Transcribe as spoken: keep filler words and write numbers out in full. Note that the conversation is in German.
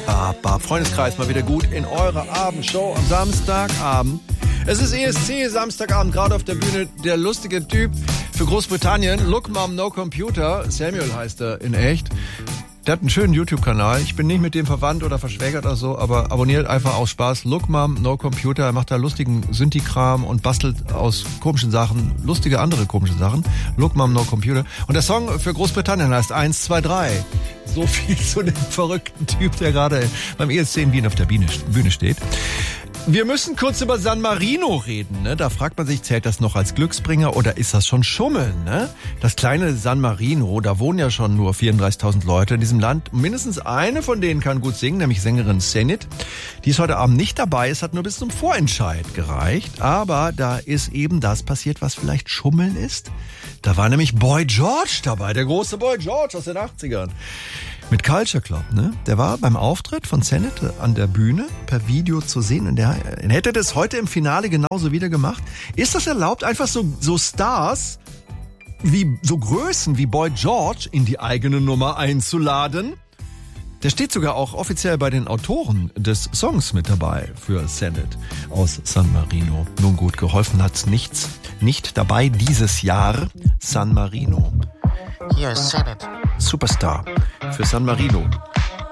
Bab, Bab, Freundeskreis mal wieder gut in eurer Abendshow am Samstagabend. Es ist E S C, Samstagabend, gerade auf der Bühne. Der lustige Typ für Großbritannien, Look Mom No Computer, Samuel heißt er in echt. Der hat einen schönen YouTube-Kanal. Ich bin nicht mit dem verwandt oder verschwägert oder so, aber abonniert einfach aus Spaß. Look Mom No Computer. Er macht da lustigen Synthi-Kram und bastelt aus komischen Sachen lustige andere komische Sachen. Look Mom No Computer. Und der Song für Großbritannien heißt eins, zwei, drei. So viel zu dem verrückten Typ, der gerade beim E S C in Wien auf der Bühne steht. Wir müssen kurz über San Marino reden. Ne? Da fragt man sich, zählt das noch als Glücksbringer oder ist das schon Schummeln? Ne? Das kleine San Marino, da wohnen ja schon nur vierunddreißigtausend Leute in diesem Land. Mindestens eine von denen kann gut singen, nämlich Sängerin Zenit. Die ist heute Abend nicht dabei. Es hat nur bis zum Vorentscheid gereicht. Aber da ist eben das passiert, was vielleicht Schummeln ist. Da war nämlich Boy George dabei, der große Boy George aus den achtzigern. Mit Culture Club, ne? Der war beim Auftritt von Zenit an der Bühne per Video zu sehen und der hätte das heute im Finale genauso wieder gemacht. Ist das erlaubt, einfach so, so Stars, wie, so Größen wie Boy George in die eigene Nummer einzuladen? Der steht sogar auch offiziell bei den Autoren des Songs mit dabei für Zenit aus San Marino. Nun gut, geholfen hat's nichts. Nicht dabei dieses Jahr San Marino. Hier ist Zenit. Superstar für San Marino.